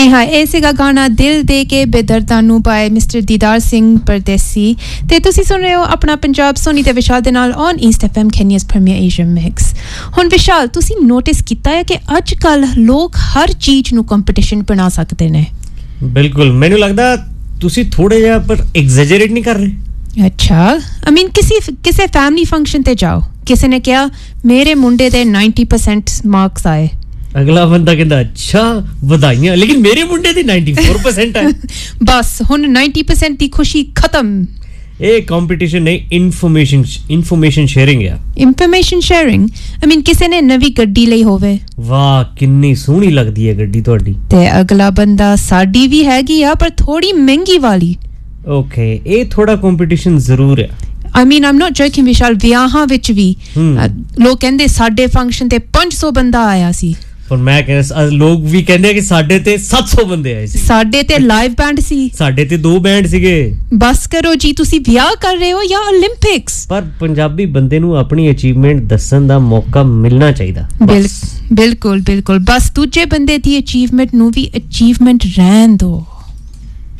ਹਾਏ ਹਾਏ ਇਹ ਸੀਗਾ ਗਾਣਾ ਦਿਲ ਦੇ ਕੇ ਬੇਦਰਦਾਂ ਨੂੰ ਬਾਏ ਮਿਸਟਰ ਦੀਦਾਰ ਸਿੰਘ ਪਰਦੇਸੀ ਤੇ ਤੁਸੀਂ ਸੁਣ ਰਹੇ ਹੋ ਆਪਣਾ ਪੰਜਾਬ ਸੋਨੀ ਤੇ ਵਿਸ਼ਾਲ ਦੇ ਨਾਲ on East FM ਕੈਨੀਆ's premier Asian mix ਹੁਣ ਵਿਸ਼ਾਲ ਤੁਸੀਂ ਨੋਟਿਸ ਕੀਤਾ ਹੈ ਕਿ ਅੱਜ ਕੱਲ ਲੋਕ ਹਰ ਚੀਜ਼ ਨੂੰ ਕੰਪੀਟੀਸ਼ਨ ਬਣਾ ਸਕਦੇ ਨੇ ਬਿਲਕੁਲ ਮੈਨੂੰ ਲੱਗਦਾ ਤੁਸੀਂ ਥੋੜੇ ਜਿਹਾ ਪਰ ਐਗਜ਼ੈਜਰੇਟ ਨਹੀਂ ਕਰ ਰਹੇ ਅੱਛਾ ਆਈ ਮੀਨ ਕਿਸੇ ਫੈਮਿਲੀ ਫੰਕਸ਼ਨ ਤੇ ਜਾਓ ਕਿਸੇ ਨੇ ਕਿਹਾ ਮੇਰੇ ਮੁੰਡੇ ਦੇ 90% ਮਾਰਕਸ ਆਏ ਅਗਲਾ ਬੰਦਾ ਕਹਿੰਦਾ ਅੱਛਾ ਵਧਾਈਆਂ ਲੇਕਿਨ ਮੇਰੇ ਮੁੰਡੇ ਦੇ 94% ਹੈ ਬਸ ਹੁਣ 90% ਦੀ ਖੁਸ਼ੀ ਖਤਮ ਇਹ ਕੰਪੀਟੀਸ਼ਨ ਨਹੀਂ ਇਨਫੋਰਮੇਸ਼ਨ ਸ਼ੇਅਰਿੰਗ ਹੈ ਇਨਫੋਰਮੇਸ਼ਨ ਸ਼ੇਅਰਿੰਗ ਆਈ ਮੀਨ ਕਿਸੇ ਨੇ ਨਵੀਂ ਗੱਡੀ ਲਈ ਹੋਵੇ ਵਾਹ ਕਿੰਨੀ ਸੋਹਣੀ ਲੱਗਦੀ ਹੈ ਗੱਡੀ ਤੁਹਾਡੀ ਤੇ ਅਗਲਾ ਬੰਦਾ ਸਾਡੀ ਵੀ ਹੈਗੀ ਆ ਪਰ ਥੋੜੀ ਮਹਿੰਗੀ ਵਾਲੀ ਓਕੇ ਇਹ ਥੋੜਾ ਕੰਪੀਟੀਸ਼ਨ ਜ਼ਰੂਰ ਹੈ I mean I'm not joking ਵਿਸ਼ਾਲ ਵਿਆਹਾਂ ਵਿੱਚ ਵੀ ਲੋਕ ਕਹਿੰਦੇ ਸਾਡੇ ਫੰਕਸ਼ਨ ਤੇ 500 ਬੰਦਾ ਆਇਆ ਸੀ ਪਰ ਮੈਂ ਕਹਿੰਦਾ ਲੋਕ ਵੀ ਕਹਿੰਦੇ ਕਿ ਸਾਡੇ ਤੇ 700 ਬੰਦੇ ਆਏ ਸੀ ਸਾਡੇ ਤੇ ਲਾਈਵ ਬੈਂਡ ਸੀ ਸਾਡੇ ਤੇ 2 ਬੈਂਡ ਸੀਗੇ ਬਸ ਕਰੋ ਜੀ ਤੁਸੀਂ ਵਿਆਹ ਕਰ ਰਹੇ ਹੋ ਜਾਂ 올림픽ਸ ਪਰ ਪੰਜਾਬੀ ਬੰਦੇ ਨੂੰ ਆਪਣੀ ਅਚੀਵਮੈਂਟ ਦੱਸਣ ਦਾ ਮੌਕਾ ਮਿਲਣਾ ਚਾਹੀਦਾ ਬਿਲਕੁਲ ਬਸ ਦੂਜੇ ਬੰਦੇ ਦੀ ਅਚੀਵਮੈਂਟ ਨੂੰ ਵੀ ਅਚੀਵਮੈਂਟ ਰਹਿਣ ਦਿਓ